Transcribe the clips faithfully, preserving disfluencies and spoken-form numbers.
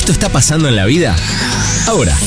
Esto está pasando en la vida ahora.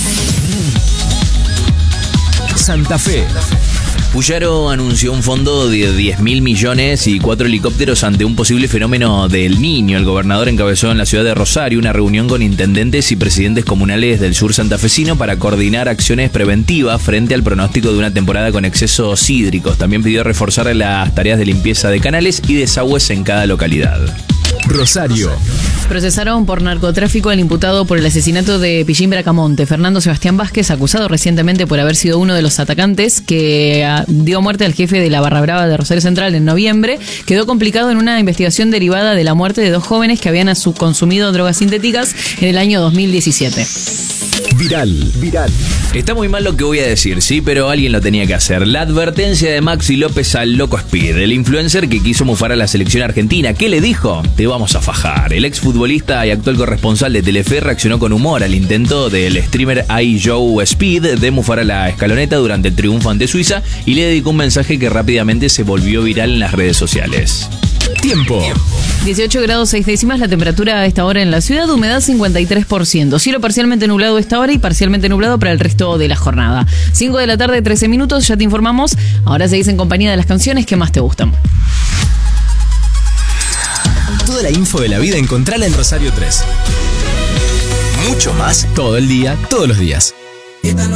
Santa Fe. Puyaro anunció un fondo de diez mil millones y cuatro helicópteros ante un posible fenómeno del Niño. El gobernador encabezó en la ciudad de Rosario una reunión con intendentes y presidentes comunales del sur santafesino para coordinar acciones preventivas frente al pronóstico de una temporada con excesos hídricos. También pidió reforzar las tareas de limpieza de canales y desagües en cada localidad. Rosario. Procesaron por narcotráfico al imputado por el asesinato de Pillín Bracamonte, Fernando Sebastián Vázquez, acusado recientemente por haber sido uno de los atacantes que dio muerte al jefe de la Barra Brava de Rosario Central en noviembre. Quedó complicado en una investigación derivada de la muerte de dos jóvenes que habían consumido drogas sintéticas en el año dos mil diecisiete. Viral, viral. Está muy mal lo que voy a decir, sí, pero alguien lo tenía que hacer. La advertencia de Maxi López al Loco Speed, el influencer que quiso mufar a la selección argentina. ¿Qué le dijo? Te vamos a fajar. El exfutbolista y actual corresponsal de Telefe reaccionó con humor al intento del streamer iJoe Speed de mufar a la escaloneta durante el triunfo ante Suiza y le dedicó un mensaje que rápidamente se volvió viral en las redes sociales. Tiempo. dieciocho grados seis décimas la temperatura a esta hora en la ciudad, humedad cincuenta y tres por ciento. Cielo parcialmente nublado a esta hora y parcialmente nublado para el resto de la jornada. cinco de la tarde, trece minutos, ya te informamos. Ahora seguís en compañía de las canciones que más te gustan. Toda la info de la vida encontrala en Rosario tres. Mucho más todo el día, todos los días.